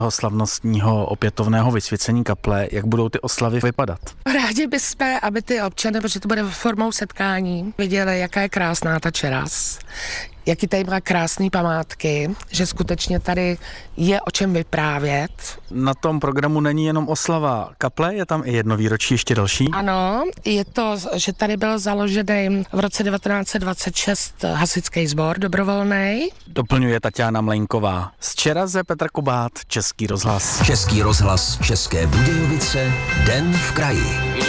slavnostního opětovného vysvěcení kaple. Jak budou ty oslavy vypadat? Rádi bychom, aby ty občany, protože to bude formou setkání, viděli, jaká je krásná ta Čeras, jaký tady má krásné památky, že skutečně tady je o čem vyprávět. Na tom programu není jenom oslava kaple, je tam i jedno výročí ještě další? Ano, je to, že tady byl založený v roce 1926 hasičský sbor dobrovolný. Doplňuje Tatiana Mlejnková. Z Čeraze Petr Kubát, Český rozhlas. Český rozhlas České Budějovice, Den v kraji.